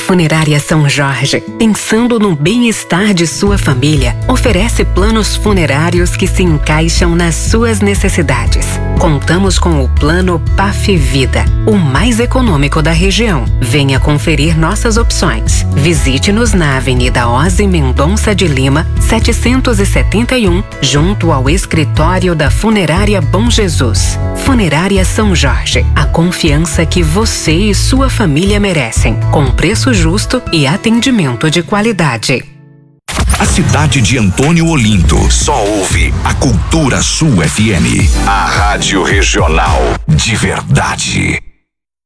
Funerária São Jorge, pensando no bem-estar de sua família, oferece planos funerários que se encaixam nas suas necessidades. Contamos com o Plano PAF Vida, o mais econômico da região. Venha conferir nossas opções. Visite-nos na Avenida Ozzy Mendonça de Lima, 771, junto ao escritório da Funerária Bom Jesus. Funerária São Jorge, a confiança que você e sua família merecem, com preço justo e atendimento de qualidade. A cidade de Antônio Olinto só ouve a Cultura Sul FM, a rádio regional de verdade.